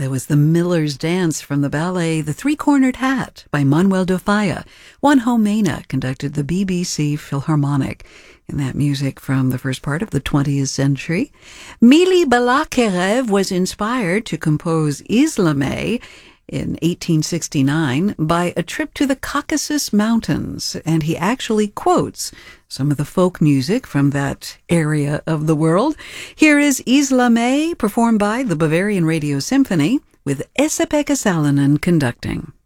there was the Miller's Dance from the ballet The Three-Cornered Hat by Manuel de Falla. Juan Jomena conducted the BBC Philharmonic in that music from the first part of the 20th century. Mili Balakirev was inspired to compose Isla May in 1869 by a trip to the Caucasus Mountains, and he actually quotes some of the folk music from that area of the world. Here is Isla May, performed by the Bavarian Radio Symphony, with Esa-Pekka Salonen conducting.